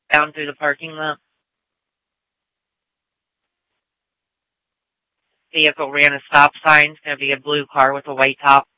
down through the parking lot. Vehicle ran a stop sign. It's going to be a blue car with a white top.